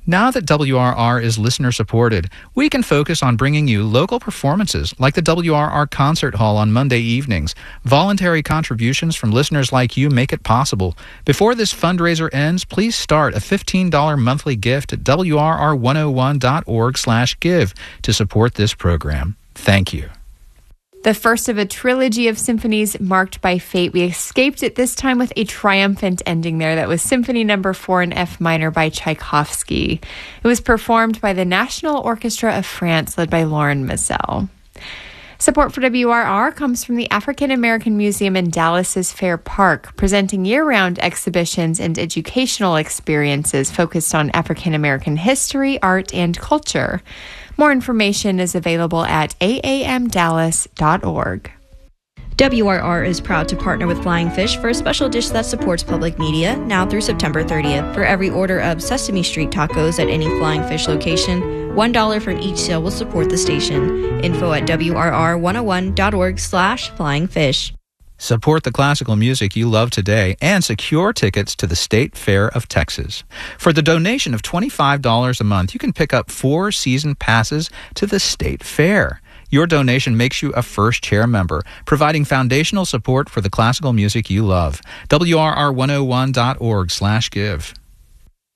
Now that WRR is listener-supported, we can focus on bringing you local performances like the WRR Concert Hall on Monday evenings. Voluntary contributions from listeners like you make it possible. Before this fundraiser ends, please start a $15 monthly gift at WRR101.org/give to support this program. Thank you. The first of a trilogy of symphonies marked by fate. We escaped it this time with a triumphant ending there. That was Symphony No. 4 in F minor by Tchaikovsky. It was performed by the National Orchestra of France, led by Lauren Mazel. Support for WRR comes from the African American Museum in Dallas's Fair Park, presenting year-round exhibitions and educational experiences focused on African American history, art, and culture. More information is available at aamdallas.org. WRR is proud to partner with Flying Fish for a special dish that supports public media now through September 30th. For every order of Sesame Street tacos at any Flying Fish location, $1 from each sale will support the station. Info at WRR101.org/flyingfish. Support the classical music you love today and secure tickets to the State Fair of Texas. For the donation of $25 a month, you can pick up 4 season passes to the State Fair. Your donation makes you a first-chair member, providing foundational support for the classical music you love. WRR101.org/give.